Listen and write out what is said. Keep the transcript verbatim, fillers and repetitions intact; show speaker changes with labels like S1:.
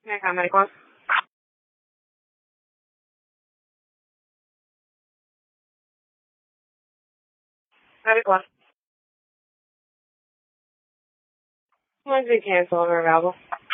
S1: Hey, medic one. Medic one. When's the cancel or available?